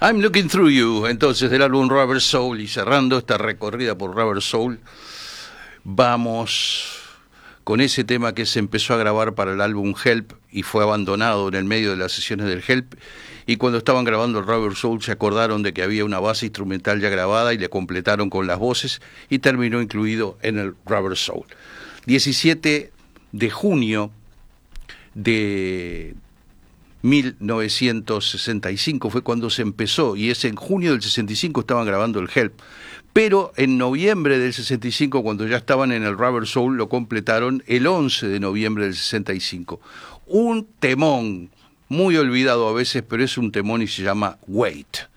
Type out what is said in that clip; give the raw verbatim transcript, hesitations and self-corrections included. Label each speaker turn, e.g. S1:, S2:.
S1: I'm Looking Through You, entonces del álbum Rubber Soul, y cerrando esta recorrida por Rubber Soul, vamos con ese tema que se empezó a grabar para el álbum Help y fue abandonado en el medio de las sesiones del Help, y cuando estaban grabando el Rubber Soul se acordaron de que había una base instrumental ya grabada y le completaron con las voces y terminó incluido en el Rubber Soul. diecisiete de junio de mil novecientos sesenta y cinco fue cuando se empezó, y es en junio del sesenta y cinco estaban grabando el Help, pero en noviembre del sesenta y cinco, cuando ya estaban en el Rubber Soul, lo completaron el once de noviembre del sesenta y cinco. Un temón muy olvidado a veces, pero es un temón y se llama Wait.